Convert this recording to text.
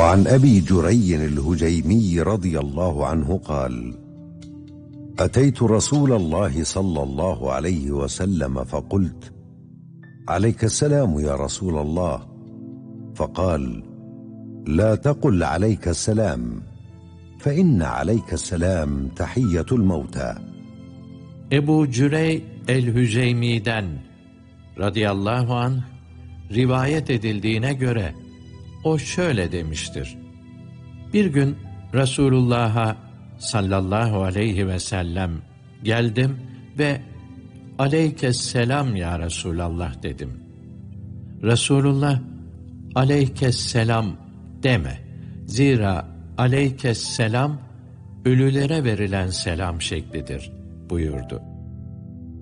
وعن أبي جري الهجيمي رضي الله عنه قال: أتيت رسول الله صلى الله عليه وسلم فقلت: عليك السلام يا رسول الله. فقال: لا تقل عليك السلام، فإن عليك السلام تحية الموتى. Ebu Cürey el-Hüzeymi'den radıyallahu anh rivayet edildiğine göre o şöyle demiştir: Bir gün Resulullah'a sallallahu aleyhi ve sellem geldim ve aleykesselam ya Resulallah dedim. Resulullah aleykesselam deme. Zira aleykesselam ölülere verilen selam şeklidir buyurdu.